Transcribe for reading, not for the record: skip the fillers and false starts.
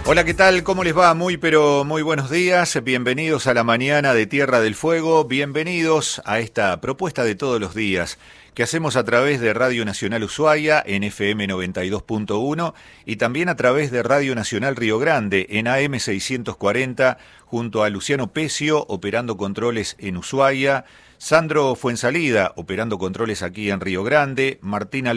Hola, ¿qué tal? ¿Cómo les va? Muy buenos días. Bienvenidos a la mañana de Tierra del Fuego. Bienvenidos a esta propuesta de todos los días que hacemos a través de Radio Nacional Ushuaia en FM 92.1 y también a través de Radio Nacional Río Grande en AM 640 junto a Luciano Pecio operando controles en Ushuaia, Sandro Fuensalida operando controles aquí en Río Grande, Martín